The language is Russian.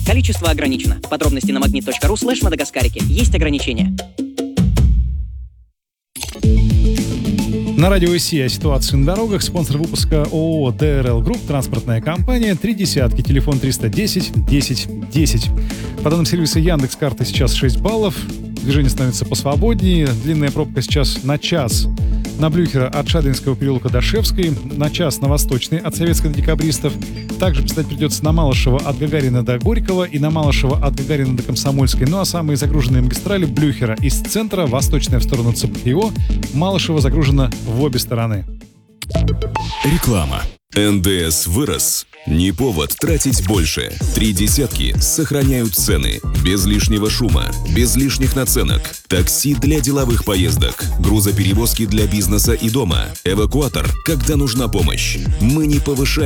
Количество ограничено. Подробности на magnet.ru/мадагаскарики. Есть ограничения. На радио ИСИ о ситуации на дорогах. Спонсор выпуска ООО ДРЛ Групп, транспортная компания, 3 десятки, телефон 310 10 10. По данным сервиса Яндекс.Карты сейчас 6 баллов. Движение становится посвободнее. Длинная пробка сейчас на час на Блюхера от Шадринского переулка до Шевской, на час на Восточной от Советской до Декабристов. Также встать придется на Малышева от Гагарина до Горького и на Малышева от Гагарина до Комсомольской. Ну а самые загруженные магистрали Блюхера из центра, Восточная в сторону ЦПХИО, Малышева загружена в обе стороны. Реклама. НДС вырос? Не повод тратить больше. 3 десятки сохраняют цены. Без лишнего шума, без лишних наценок. Такси для деловых поездок. Грузоперевозки для бизнеса и дома. Эвакуатор, когда нужна помощь. Мы не повышаем